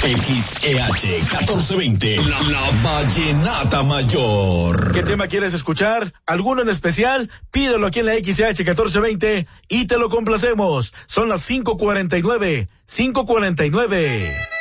XEH 1420, la vallenata mayor. ¿Qué tema quieres escuchar? ¿Alguno en especial? Pídelo aquí en la XEH 1420 y te lo complacemos. Son las 5:49.